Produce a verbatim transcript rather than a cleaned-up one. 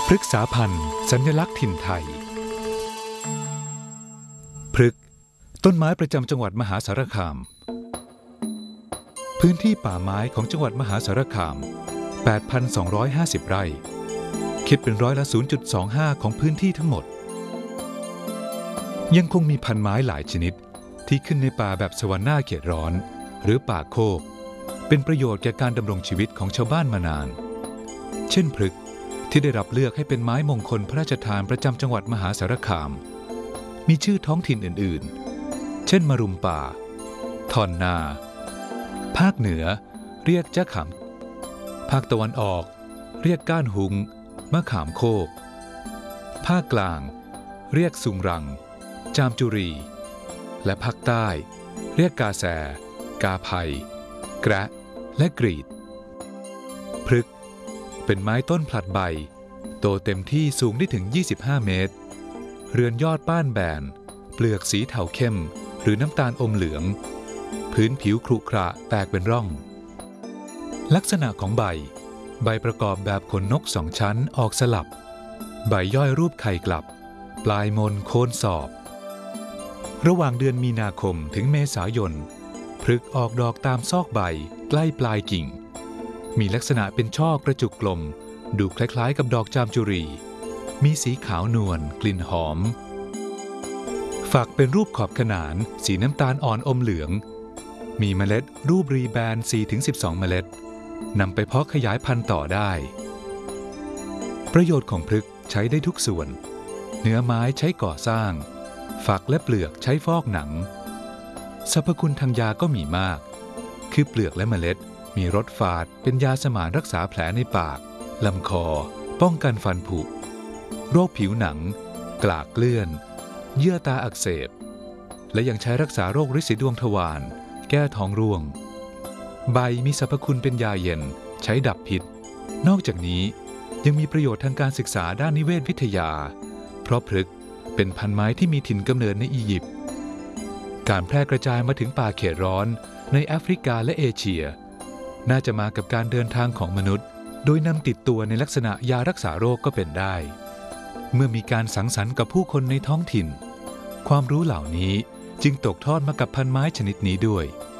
พฤกษาพันธุ์สัญลักษณ์ถิ่นไทยพฤกษ์ต้นไม้ประจำจังหวัดมหาสารคามพื้นที่ป่าไม้ของจังหวัดมหาสารคาม แปดพันสองร้อยห้าสิบ ไร่คิดเป็นร้อยละ ศูนย์จุดสองห้า ของพื้นที่ทั้งหมดยังคงมีพันไม้หลายชนิดที่ขึ้นในป่าแบบสวรรค์หน้าเขตร้อนหรือป่าโคกเป็นประโยชน์แก่การดำรงชีวิตของชาวบ้านมานานเช่นพฤกษ์ที่ได้รับเลือกให้เป็นไม้มงคลพระราชทานประจำจังหวัดมหาสารคามมีชื่อท้องถิ่นอื่นๆเช่นมะรุมป่าทอนนาภาคเหนือเรียกจ๊ะขำภาคตะวันออกเรียกก้านหุงมะขามโคกภาคกลางเรียกสุงรังจามจุรีและภาคใต้เรียกกาแสกาไผ่แกระและกรีดพฤกษ์เป็นไม้ต้นผลัดใบโตเต็มที่สูงได้ถึงยี่สิบห้าเมตรเรือนยอดป้านแบนเปลือกสีเทาเข้มหรือน้ำตาลอมเหลืองพื้นผิวขรุขระแตกเป็นร่องลักษณะของใบใบประกอบแบบขนนกสองชั้นออกสลับใบย่อยรูปไข่กลับปลายมนโคนสอบระหว่างเดือนมีนาคมถึงเมษายนพฤกษ์ออกดอกตามซอกใบใกล้ปลายกิ่งมีลักษณะเป็นช่อกระจุกกลมดูคล้ายๆกับดอกจามจุรีมีสีขาวนวลกลิ่นหอมฝักเป็นรูปขอบขนานสีน้ำตาลอ่อนอมเหลืองมีเมล็ดรูปรีแบน สี่ถึงสิบสอง เมล็ดนำไปเพาะขยายพันธุ์ต่อได้ประโยชน์ของพฤกษ์ใช้ได้ทุกส่วนเนื้อไม้ใช้ก่อสร้างฝักและเปลือกใช้ฟอกหนังสรรพคุณทางยาก็มีมากคือเปลือกและเมล็ดมีรสฝาดเป็นยาสมานรักษาแผลในปากลำคอป้องกันฟันผุโรคผิวหนังกลากเกลื่อนเยื่อตาอักเสบและยังใช้รักษาโรคฤทธิ์สีดวงทวารแก้ท้องร่วงใบมีสรรพคุณเป็นยาเย็นใช้ดับพิษนอกจากนี้ยังมีประโยชน์ทางการศึกษาด้านนิเวศวิทยาเพราะพฤกษ์เป็นพันธุ์ไม้ที่มีถิ่นกำเนิดในอียิปต์การแพร่กระจายมาถึงป่าเขตร้อนในแอฟริกาและเอเชียน่าจะมากับการเดินทางของมนุษย์โดยนำติดตัวในลักษณะยารักษาโรคก็เป็นได้เมื่อมีการสังสรรค์กับผู้คนในท้องถิ่นความรู้เหล่านี้จึงตกทอดมากับพันไม้ชนิดนี้ด้วย